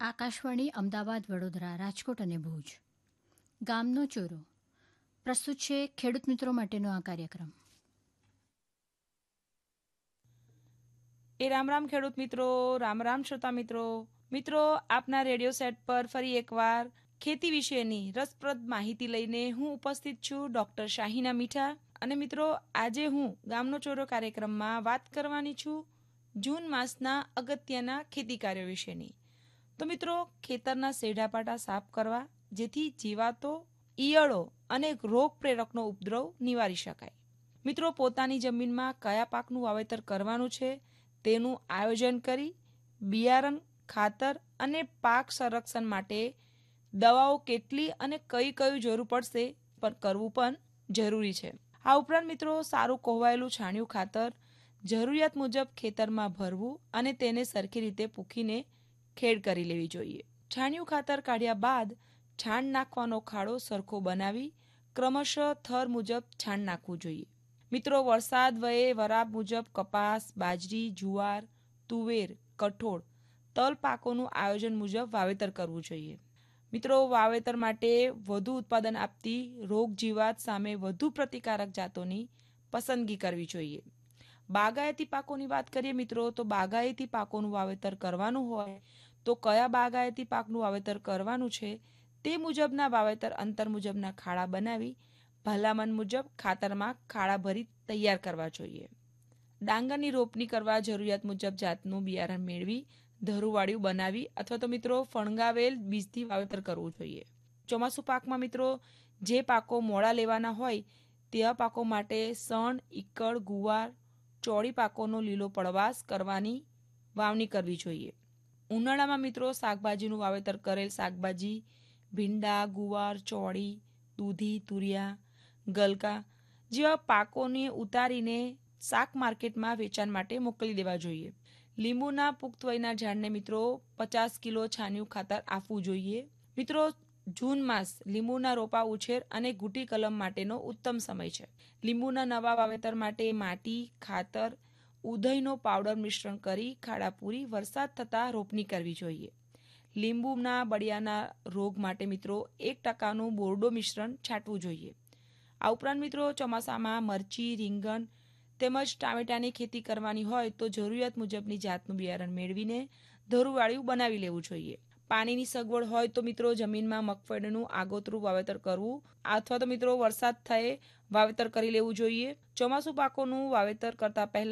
આકાશવાણી અમદાવાદ, વડોદરા, રાજકોટ અને ભુજ. ગામનો ચોરો પ્રસ્તુત છે ખેડૂત મિત્રો માટેનો આ કાર્યક્રમ. રામ રામ ખેડૂત મિત્રો, રામ રામ શ્રોતા મિત્રો. મિત્રો, આપના રેડિયો સેટ પર ફરી એકવાર ખેતી વિશેની રસપ્રદ માહિતી લઈને હું ઉપસ્થિત છું, ડોક્ટર શાહીના મીઠા. અને મિત્રો, આજે હું ગામનો ચોરો કાર્યક્રમમાં વાત કરવાની છું જૂન માસના અગત્યના ખેતી કાર્યો વિશેની. તો મિત્રો, ખેતરના સેઢાપાટા સાફ કરવા જેથી જીવાતો, ઈયળો અને રોગ પ્રેરકનો ઉપદ્રવ નિવારી શકાય. મિત્રો, પોતાની જમીનમાં કયા પાકનું વાવેતર કરવાનું છે તેનું આયોજન કરી બિયારણ, ખાતર અને પાક સંરક્ષણ માટે દવાઓ કેટલી અને કયું જરૂર પડશે પણ કરવું પણ જરૂરી છે. આ ઉપરાંત મિત્રો, સારું કોહવાયેલું છાણિયું ખાતર જરૂરિયાત મુજબ ખેતરમાં ભરવું અને તેને સરખી રીતે પૂખીને ખેડ કરી લેવી જોઈએ. છાણિયું ખાતર કાઢ્યા બાદ છાણ નાખવાનો ખાડો સરખો બનાવી ક્રમશઃ થર મુજબ છાણ નાખવું જોઈએ. મિત્રો, વરસાદ વયે વરાપ મુજબ કપાસ, બાજરી, જુવાર, તુવેર, કઠોળ, તલ પાકોનું આયોજન મુજબ વાવેતર કરવું જોઈએ. મિત્રો, વાવેતર માટે વધુ ઉત્પાદન આપતી રોગ જીવાત સામે વધુ પ્રતિકારક જાતોની પસંદગી કરવી જોઈએ. બાગાયતી પાકોની વાત કરીએ મિત્રો, તો બાગાયતી પાકોનું વાવેતર કરવાનું હોય તો કયા બાગાયતી પાકનું વાવેતર કરવાનું છે તે મુજબના વાવેતર અંતર મુજબના ખાડા બનાવી ભલામણ મુજબ ખાતરમાં ખાડા ભરી તૈયાર કરવા જોઈએ. ડાંગરની રોપણી કરવા જરૂરિયાત મુજબ જાતનું બિયારણ મેળવી ધરુવાળિયું બનાવી અથવા તો મિત્રો ફણગાવેલ બીજથી વાવેતર કરવું જોઈએ. ચોમાસુ પાકમાં મિત્રો જે પાકો મોડા લેવાના હોય તેવા પાકો માટે સણ, ઈકળ, ગુવાર, ચોળી પાકોનો લીલો પડવાશ કરવાની વાવણી કરવી જોઈએ. ઉનાળામાં મિત્રો શાકભાજીનું વાવેતર કરેલ શાકભાજી, ભીંડા, ગુવાર, ચોળી, દૂધી, તુરિયા, ગલકા જેવા પાકોને ઉતારીને શાક માર્કેટમાં વેચાણ માટે મોકલી દેવા જોઈએ. લીંબુના પુખ્ત વયના ઝાડને મિત્રો 50 કિલો છાણિયું ખાતર આપવું જોઈએ. મિત્રો, જૂન માસ લીંબુના રોપા ઉછેર અને ગુટી કલમ માટેનો ઉત્તમ સમય છે. લીંબુના નવા વાવેતર માટે માટી, ખાતર, ઉધઈનો પાવડર મિશ્રણ કરી ખાડા પૂરી વરસાદ થતાં રોપણી કરવી જોઈએ. લીંબુના બળિયાના રોગ માટે મિત્રો 1% બોરડો મિશ્રણ છાંટવું જોઈએ. આ ઉપરાંત મિત્રો ચોમાસામાં મરચી, રીંગણ તેમજ ટામેટાની ખેતી કરવાની હોય તો જરૂરિયાત મુજબની જાતનું બિયારણ મેળવીને ધરુવાળિયું બનાવી લેવું જોઈએ. પાણીની સગવડ હોય તો મિત્રો જમીનમાં મગફળીનું આગોતરું વાવેતર કરવું અથવા તો મિત્રો વરસાદ થયે વાવેતર કરી લેવું જોઈએ. ચોમાસુ પાકોનું વાવેતર કરતા પહેલા